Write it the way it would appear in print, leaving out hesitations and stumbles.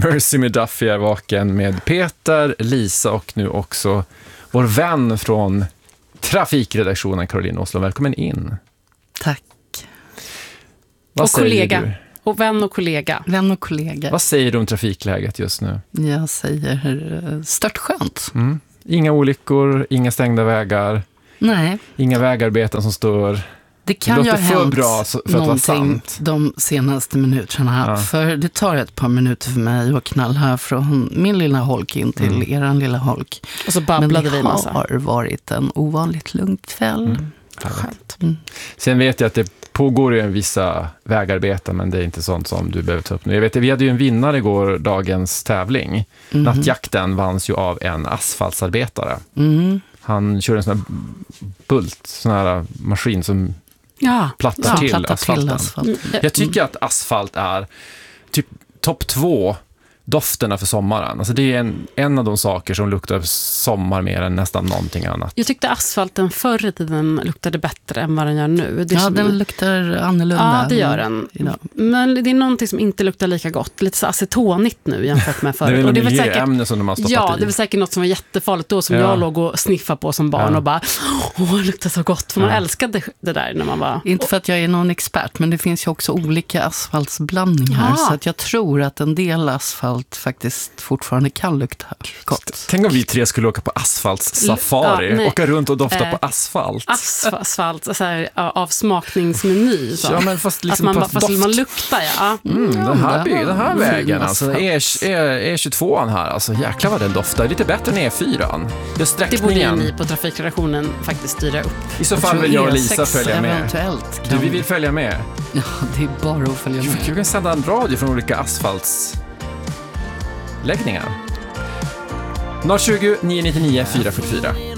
Mercy med Duffy är vaken med Peter, Lisa och nu också vår vän från trafikredaktionen Caroline Åslund. Välkommen in. Tack. Vad och kollega. Du? Och vän och kollega. Vän och kollega. Vad säger du om trafikläget just nu? Jag säger stört skönt. Inga olyckor, inga stängda vägar. Nej. Inga vägarbeten som står. Det kan ju ha hänt bra för att vara sant. De senaste minuterna. Ja. För det tar ett par minuter för mig att knalla från min lilla holk in till eran lilla holk. Och så babblade vi massa. Men det har varit en ovanligt lugn kväll. Skönt. Sen vet jag att det pågår ju en vissa vägarbeten, men det är inte sånt som du behöver ta upp nu. Jag vet, vi hade ju en vinnare igår, dagens tävling. Nattjakten vanns ju av en asfaltsarbetare. Han kör en sån här bult, sån här maskin som plattar till asfalten. Jag tycker att asfalt är typ topp 2 dofterna för sommaren. Alltså det är en av de saker som luktar sommar mer än nästan någonting annat. Jag tyckte asfalten förr i tiden luktade bättre än vad den gör nu. Det den luktar annorlunda. Ja, det gör den. Men det är någonting som inte luktar lika gott. Lite så acetonigt nu jämfört med förr. Det är och det är miljöämne som de har stoppat i. Ja, det är väl säkert något som var jättefarligt då som jag låg och sniffade på som barn och bara, det luktar så gott. För man älskade det där när man var... Inte för att jag är någon expert, men det finns ju också olika asfaltsblandningar. Så att jag tror att en del asfalt faktiskt fortfarande kan lukta gott. Tänk om vi 3 skulle åka på asfaltssafari. Åka runt och dofta på asfalt. Asfalt, så här, avsmakningsmeny. Så. Ja, men fast liksom fast man luktar, den här vägen, alltså E22 här, alltså jäklar vad den doftar. Lite bättre än E4. Det borde ni på trafikredaktionen faktiskt styra upp. I så fall vill jag och Lisa följa med. Eventuellt. Vi vill följa med. Ja, det är bara att följa med. Vi kan sända en radio från olika asfaltsläggningar. 020 999 444.